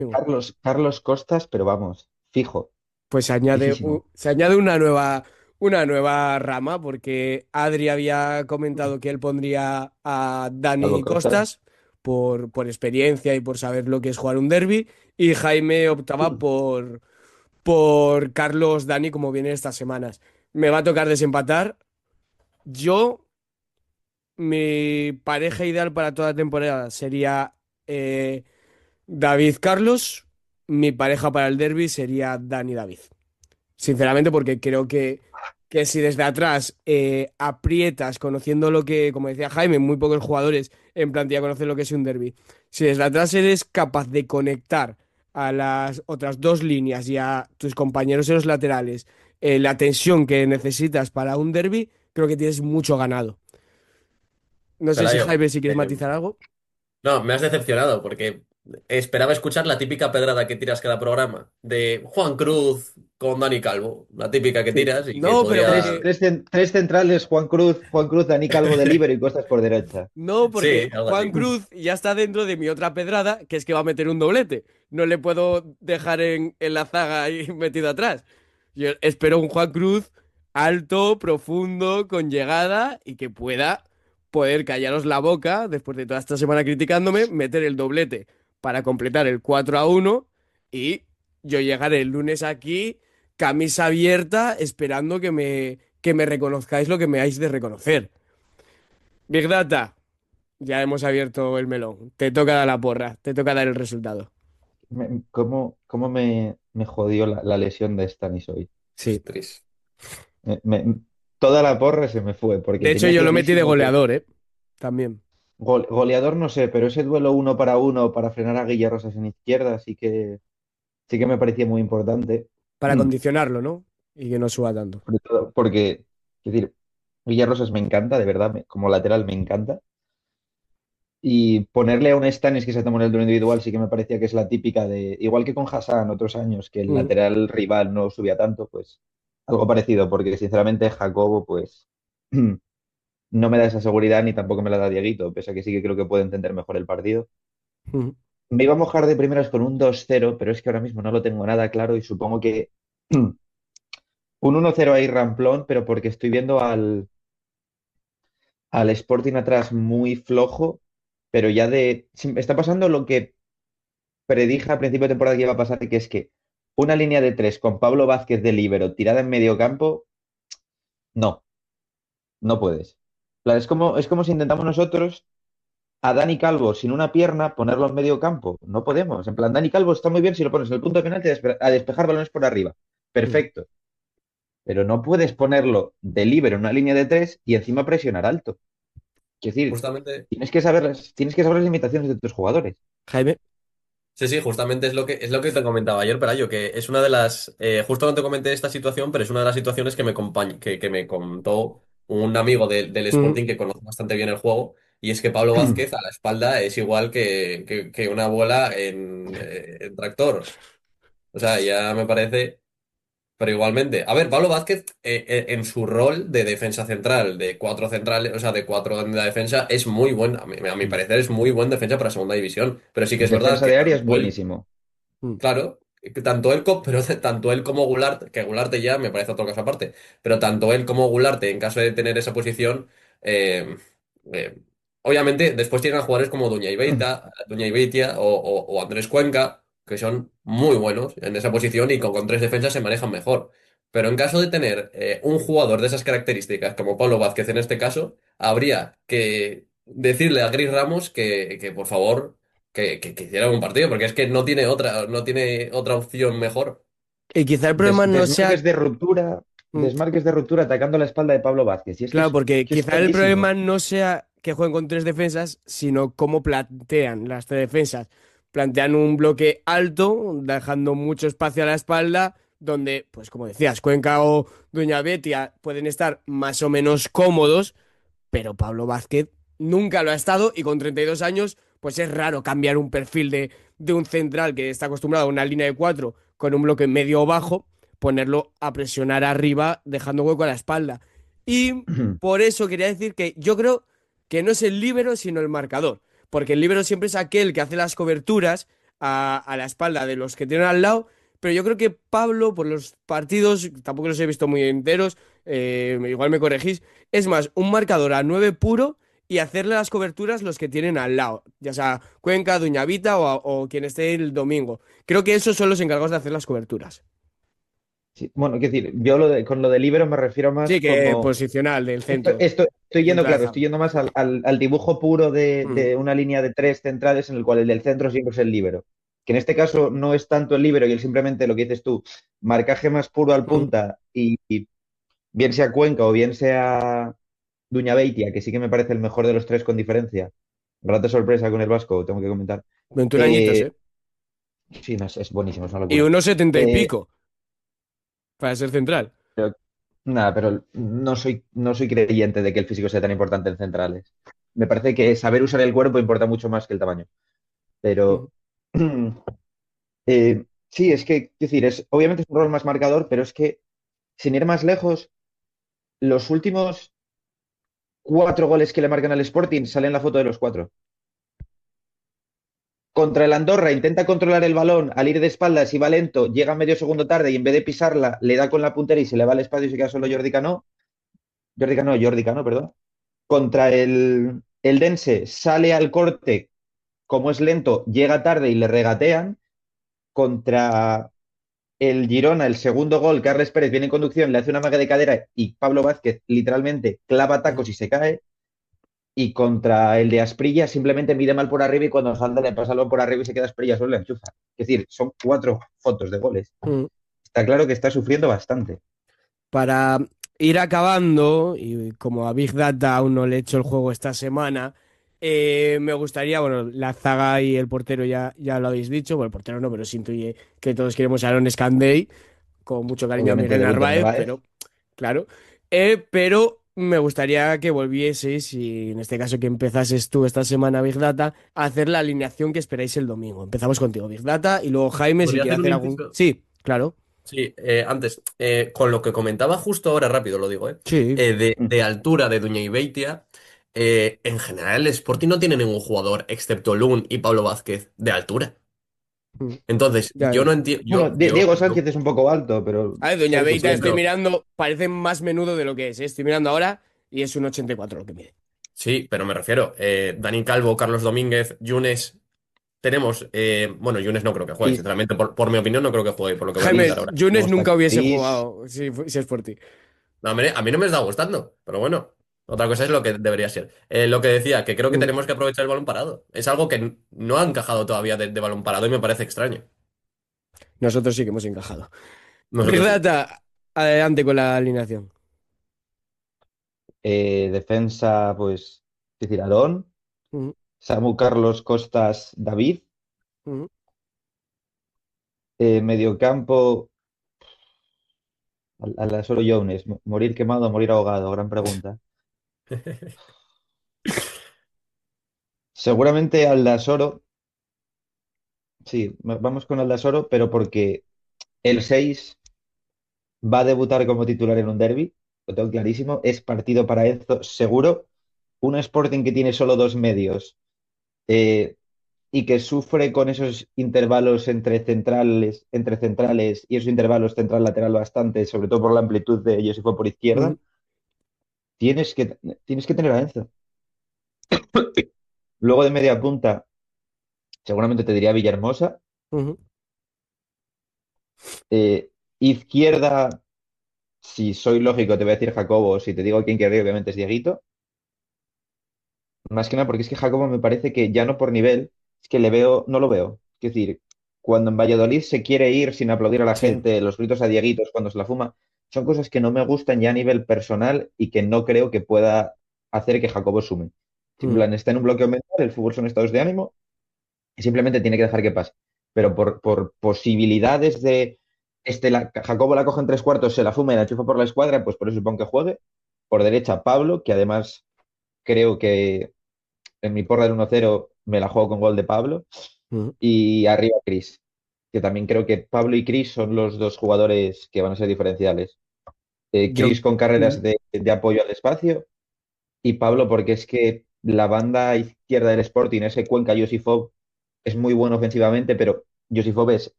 Carlos Costas, pero vamos, fijo, Pues fijísimo. se añade una nueva rama, porque Adri había comentado que él pondría a Calvo Dani Costas. Costas por experiencia y por saber lo que es jugar un derby, y Jaime optaba por Carlos Dani, como viene estas semanas. Me va a tocar desempatar. Yo, mi pareja ideal para toda la temporada sería eh, David Carlos. Mi pareja para el derby sería Dani David. Sinceramente, porque creo que si desde atrás aprietas, conociendo lo que, como decía Jaime, muy pocos jugadores en plantilla conocen lo que es un derby. Si desde atrás eres capaz de conectar a las otras dos líneas y a tus compañeros en los laterales la tensión que necesitas para un derby, creo que tienes mucho ganado. No sé si Pelayo, Jaime, si quieres matizar algo. no, me has decepcionado porque esperaba escuchar la típica pedrada que tiras cada programa de Juan Cruz con Dani Calvo, la típica que Sí. tiras y que No, pero podría... porque Tres centrales, Juan Cruz, Dani Calvo de líbero y Costas por derecha. No, porque Sí, algo Juan así. Cruz ya está dentro de mi otra pedrada, que es que va a meter un doblete. No le puedo dejar en la zaga ahí metido atrás. Yo espero un Juan Cruz alto, profundo, con llegada y que pueda poder callaros la boca después de toda esta semana criticándome, meter el doblete para completar el 4-1 y yo llegaré el lunes aquí, camisa abierta, esperando que me reconozcáis lo que me hayáis de reconocer. Big Data. Ya hemos abierto el melón. Te toca dar la porra, te toca dar el resultado. ¿Cómo me jodió la lesión de Stanis hoy? Sí. Tris. Me- me- Toda la porra se me fue porque De hecho, tenía yo lo metí de clarísimo que goleador, ¿eh? También. goleador no sé, pero ese duelo uno para frenar a Guille Rosas en izquierda sí que me parecía muy importante. Para condicionarlo, ¿no? Y que no suba tanto. Sobre todo porque, es decir, Villarrosas me encanta, de verdad, como lateral me encanta. Y ponerle a un Stanis que se toma en el duelo individual sí que me parecía que es la típica de, igual que con Hassan otros años, que el Mm. lateral rival no subía tanto, pues algo parecido, porque sinceramente Jacobo, pues no me da esa seguridad ni tampoco me la da Dieguito, pese a que sí que creo que puede entender mejor el partido. Mm. Me iba a mojar de primeras con un 2-0, pero es que ahora mismo no lo tengo nada claro y supongo que un 1-0 ahí ramplón, pero porque estoy viendo al Sporting atrás muy flojo, pero ya está pasando lo que predije a principio de temporada que iba a pasar, que es que una línea de tres con Pablo Vázquez de líbero tirada en medio campo, no, no puedes. Es como si intentamos nosotros a Dani Calvo sin una pierna ponerlo en medio campo. No podemos. En plan, Dani Calvo está muy bien si lo pones en el punto de penalti a despejar balones por arriba. Mm. Perfecto. Pero no puedes ponerlo de líbero en una línea de tres y encima presionar alto. Es decir, Justamente, tienes que saber las limitaciones de tus jugadores. Jaime. Sí, sí, justamente es lo que te comentaba ayer, pero yo que es una de las, justo no te comenté esta situación, pero es una de las situaciones que me contó un amigo del Mm. Sporting que conoce bastante bien el juego, y es que Pablo Vázquez a la espalda es igual que una bola en tractor. O sea, ya me parece. Pero igualmente, a ver, Pablo Vázquez en su rol de defensa central, de cuatro centrales, o sea, de cuatro en la defensa, es muy buen, a mi Mm. parecer es muy buen defensa para segunda división. Pero sí que es verdad Mm. que Mm. Defensa de área es buenísimo. Mm. Claro, que tanto él, pero tanto él como Goulart, que Goulart ya me parece otro caso aparte, pero tanto él como Goulart, en caso de tener esa posición, eh, eh, obviamente después tienen a jugadores como Duña Ibeitia o Andrés Cuenca, que son muy buenos en esa posición y con tres defensas se manejan mejor. Pero en caso de tener un jugador de esas características, como Pablo Vázquez en este caso, habría que decirle a Gris Ramos que por favor que hiciera un partido, porque es que no tiene otra opción mejor. Y quizá el problema no sea. Mm. Desmarques de ruptura atacando la espalda de Pablo Vázquez. Y es que Claro, porque que es quizá el clarísimo. problema no sea que jueguen con tres defensas, sino cómo plantean las tres defensas. Plantean un bloque alto, dejando mucho espacio a la espalda, donde, pues como decías, Cuenca o Doña Betia pueden estar más o menos cómodos, pero Pablo Vázquez nunca lo ha estado y con 32 años, pues es raro cambiar un perfil de un central que está acostumbrado a una línea de cuatro con un bloque medio o bajo, ponerlo a presionar arriba, dejando hueco a la espalda. Y por eso quería decir que yo creo que no es el líbero, sino el marcador. Porque el líbero siempre es aquel que hace las coberturas, a la espalda de los que tienen al lado, pero yo creo que Pablo, por los partidos, tampoco los he visto muy enteros, igual me corregís, es más un marcador a 9 puro y hacerle las coberturas los que tienen al lado, ya sea Cuenca, Duñavita o quien esté el domingo. Creo que esos son los encargados de hacer las coberturas. Sí, bueno, quiero decir, yo con lo de libero me refiero Sí, más que como. posicional del Esto, centro, esto, estoy yendo, centro de claro, zaga. estoy yendo más al dibujo puro de, Mm, de una línea de tres centrales en el cual el del centro siempre es el líbero. Que en este caso no es tanto el líbero y él simplemente lo que dices tú, marcaje más puro al mm. punta y bien sea Cuenca o bien sea Duñabeitia, que sí que me parece el mejor de los tres con diferencia. Grata sorpresa con el vasco, tengo que comentar. 21 añitos, Eh, ¿eh? sí, no, es buenísimo, es una Y locura. unos 70 y Eh, pico para ser central. pero, nada, pero no soy creyente de que el físico sea tan importante en centrales. Me parece que saber usar el cuerpo importa mucho más que el tamaño. Ujú. Pero sí, es que, es decir, obviamente es un rol más marcador, pero es que, sin ir más lejos, los últimos 4 goles que le marcan al Sporting salen en la foto de los cuatro. Contra el Andorra intenta controlar el balón al ir de espaldas y va lento, llega medio segundo tarde y en vez de pisarla, le da con la puntera y se le va al espacio y se queda solo Jordi Cano. Jordi Cano, perdón. Contra el Dense sale al corte, como es lento, llega tarde y le regatean. Contra el Girona, el segundo gol, Carles Pérez viene en conducción, le hace una maga de cadera y Pablo Vázquez literalmente clava Ujú. tacos y se cae. Y contra el de Asprilla simplemente mide mal por arriba y cuando salta le pasa algo por arriba y se queda Asprilla solo y le enchufa. Es decir, son 4 fotos de goles. Ujú. Está claro que está sufriendo bastante. Para ir acabando, y como a Big Data aún no le he hecho el juego esta semana, me gustaría, bueno, la zaga y el portero ya lo habéis dicho, bueno, el portero no, pero se intuye que todos queremos a Aaron Scandei, con mucho cariño a Obviamente Miguel de Víctor Narváez, Narváez. pero claro. Pero me gustaría que volvieseis, y en este caso que empezases tú esta semana, Big Data, a hacer la alineación que esperáis el domingo. Empezamos contigo, Big Data, y luego Jaime, si ¿Podría quiere hacer un hacer algún... inciso? Sí, claro. Sí, antes, con lo que comentaba justo ahora, rápido lo digo, Sí. de altura de Duña y Beitia, en general el Sporting no tiene ningún jugador, excepto Lun y Pablo Vázquez, de altura. Mm. Entonces, Ya, yo no ya. entiendo, Bueno, Diego Sánchez es un poco alto, pero A ver, Doña es lo Beita, sí, estoy suyo. mirando, parece más menudo de lo que es, ¿eh? Estoy mirando ahora y es un 84 lo que mide. sí, pero me refiero, Dani Calvo, Carlos Domínguez, Yunes, tenemos, bueno, Yunes no creo que juegue, Y sinceramente, por mi opinión no creo que juegue, por lo que voy a Jaime, comentar ahora. Yunes luego está nunca hubiese Chris. jugado si es por ti. No, a mí no me está gustando, pero bueno, otra cosa es lo que debería ser. Lo que decía, que creo que Mm. tenemos que aprovechar el balón parado. Es algo que no ha encajado todavía de balón parado y me parece extraño. Nosotros sí que hemos encajado. Nosotros sí. Rata, adelante con la alineación. Defensa, pues, es decir, Aarón, Mm, Samu Carlos Costas David. mm. Mediocampo, a la solo Jones. Morir quemado o morir ahogado, gran pregunta. Seguramente Aldasoro, sí, vamos con Aldasoro, pero porque el 6 va a debutar como titular en un derby, lo tengo clarísimo, es partido para Enzo, seguro. Un Sporting que tiene solo dos medios eh, y que sufre con esos intervalos entre centrales y esos intervalos central-lateral bastante, sobre todo por la amplitud de Josefo por Mm, izquierda, tienes que tener a Enzo. Luego de media punta, seguramente te diría Villahermosa. mm. Izquierda, si soy lógico, te voy a decir Jacobo. Si te digo quién querría, obviamente es Dieguito. Más que nada porque es que Jacobo me parece que ya no por nivel, es que le veo, no lo veo. Es decir, cuando en Valladolid se quiere ir sin aplaudir a la Sí. gente, los gritos a Dieguitos cuando se la fuma, son cosas que no me gustan ya a nivel personal y que no creo que pueda hacer que Jacobo sume. En Mm, plan, está en un bloqueo mental, el fútbol son estados de ánimo y simplemente tiene que dejar que pase. Pero por posibilidades de Jacobo la coge en tres cuartos, se la fuma y la chufa por la escuadra, pues por eso supongo que juegue. Por derecha, Pablo, que además creo que en mi porra del 1-0 me la juego con gol de Pablo. mm. Y arriba, Cris, que también creo que Pablo y Cris son los dos jugadores que van a ser diferenciales. Yo, Cris con mm, carreras de apoyo al espacio y Pablo porque es que la banda izquierda del Sporting, ese Cuenca Josifov, es muy bueno ofensivamente, pero Josip Fobes